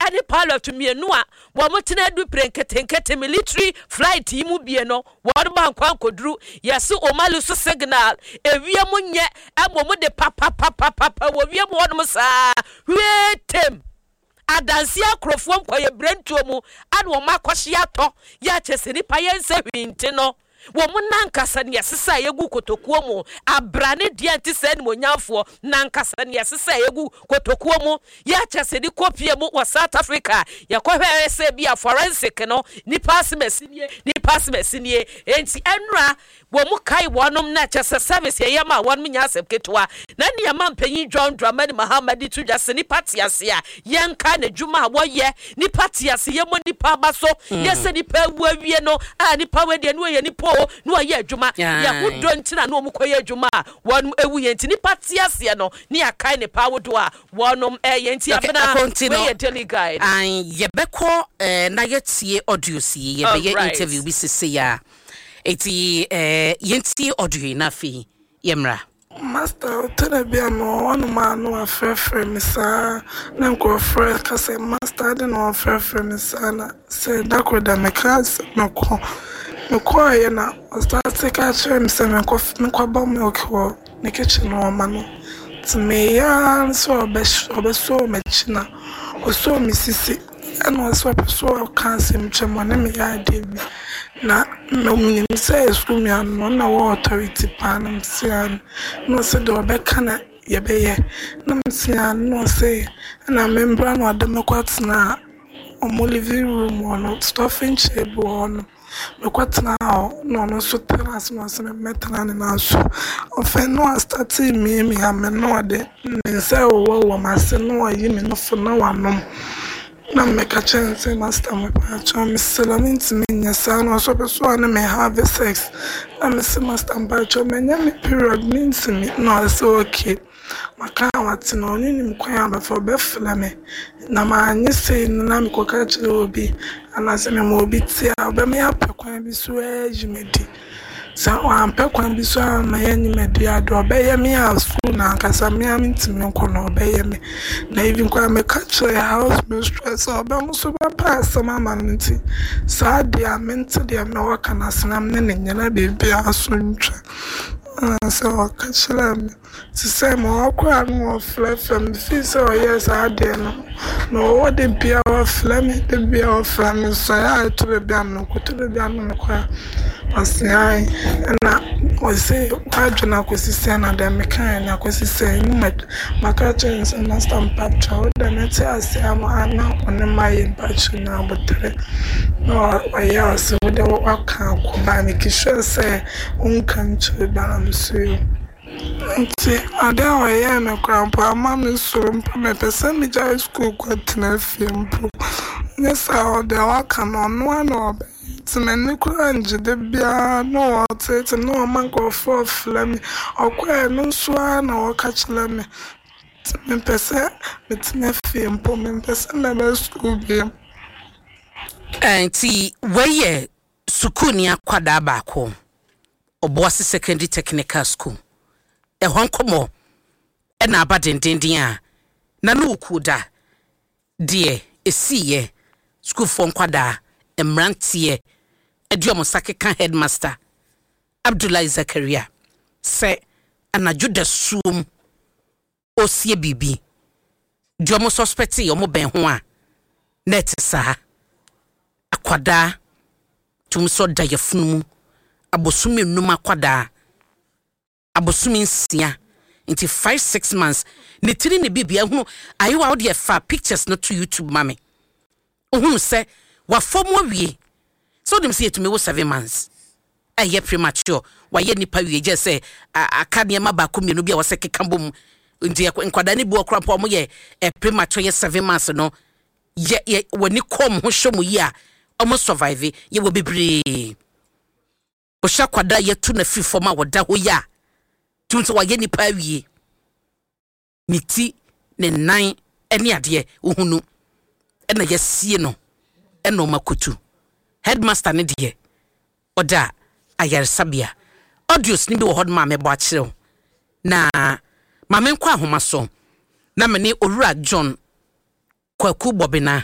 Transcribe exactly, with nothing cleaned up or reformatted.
kani pilot mienu a wo motena du prenketenkete military flight yi mu bie no wo ba nkwan koduru yesi omalu so signal ewie mu nye emo mu de papa papa papa wo wie mu wonum saa wetem adansi akrofo nkwaye brentuo mu ane wo makwhye ato ya chese nipa yense hwinte no wo mu nankasa ne yesesa yegu kotokuo mu abrane dia nti se ne monyamfo nankasa ne yesesa yegu kotokuo mu ya chese di kopie mu wa South Africa yakɔhwɛ se bia forensic no nipa asmesinie nipa asmesinie enti enra wo mu kai wonom na chese service ye yama wonom nya asem ketwa na ne yama mpanyin John Dramani Muhammad tudwase nipa tiase a yenka na dwuma a woyɛ nipa tiase ye mo nipa baso yese nipa wu awie no a nipa we de no ye nipa no ye adwuma ya hudo ntina no omkoye adwuma wonum ewu ye ntini patiase no ne akai ne pa wodo a wonum eh ye nti abena we ye daily guide an ye beko eh na yetie audio si ye be ye interview bi sese ya eti eh ye ntie audio na fi yemra Master Terabia no one man no affair friend sa na go friend ka say master de no affair friend sa na say da ko da me class no ko me ko ye na start take a chem say me ko me ko ba me ko ne kitchen no ma no to me ya so be so so me china o so me sisi and so so can sim chem na me ya de na no me say school me no na authority pan say no say do be kana ye be ye no say no say na member no adem kwatna o mo living room no stuffing table on me kwatna no no so terrace no say me metna na so o fe no start me me am no de say o wo ma say no yi me no for na wanom na make a chance master me pa me selamint me nyasa no so be so na me have sex na me say master pa me nya me period means me no so okay maka wat no ni nim kwan ba for be fla me na ma anyi say na me koka chire obi ana say me mo obi tia be me apekwan bi so ejimedi sa wa apekwan bi so na yanyi medi ado be ye me a school na kasa me am ntimi nko no be ye me na even kwa me ka chire house mistress obe mo so ba pass mama nti sa dia mente dia me waka na senam ne nyana bebi aso ntwa so kachlam to say mo akwa no flem fi so yes I dey no no what dey bia of flem dey bia of flem so I to be bia no ko to be bia no kwa asai na o say adwena ko sisi na dem kan na ko sisi no maka chance na stamp picture da na ti ase am ana on my picture na botere no ya so de waka ko ba mi kisho say unkan to ba so nti ada wa ya me kwampa mama so mpa me pesa mi jai school kwatna fiempo nesa o de waka no no no timeni ko anje de bia no tete no man go for flame okwa no so na o ka chile me me pesa me tina fiempo me pesa na be school bi anti weye sukuni akwada ba ko Oboase Secondary Technical School. E hon komo e na abadendenden a na no ukuda de esiye school for nkwada emrantie eduomo sakeka headmaster Abdullahi Zakaria se anadwo da sum osie bibi duomo suspect yo mo ben ho a net sa akwada tumso da yafunu abosumi numa akwada abosumi nsia into five six months ne tiri ne bibia hu ayo a de fa pictures no to YouTube mame ohunu se wa form wie so dem say to me wo seven months aye premature wa ye nipa wie je say akade ma ba ko mienu bia wo se kekambom ndi nkwada ne bi okra po mo ye premature ye seven months no ye ye woni kom ho hwomu yi a omo survive ye wo bebre o sha kwada ye tu na fi forma woda ho ya tunso wa ye nipa wie miti ne nan ene ade ohunu ena yesie no ena o makotu headmaster ne de oda ayarsabia audios ni bi wo hod ma me bo akire na ma me nkwa ahoma so na me ne Owura John Kwaku Bobina